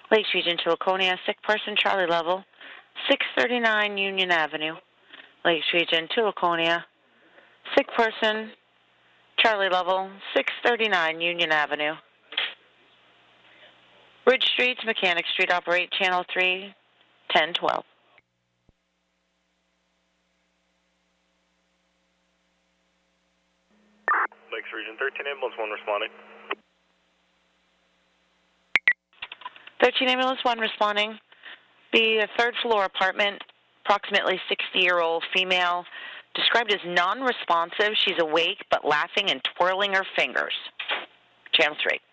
Lakes Region to Laconia, sick person, Charlie level, 639 Union Avenue. Lakes Region to Laconia, sick person, Charlie level, 639 Union Avenue. Ridge Street to Mechanic Street, operate channel 3, 1012. Lakes Region 13, ambulance 1 responding. 13 ambulance 1 responding. Be a third floor apartment, approximately 60-year-old female, described as non-responsive. She's awake but laughing and twirling her fingers. Channel 3.